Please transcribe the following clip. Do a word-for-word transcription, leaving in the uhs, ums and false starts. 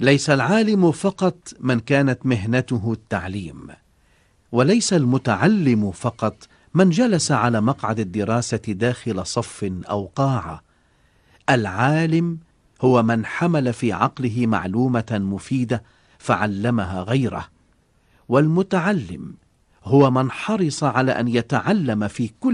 ليس العالم فقط من كانت مهنته التعليم، وليس المتعلم فقط من جلس على مقعد الدراسة داخل صف أو قاعة. العالم هو من حمل في عقله معلومة مفيدة فعلمها غيره، والمتعلم هو من حرص على أن يتعلم في كل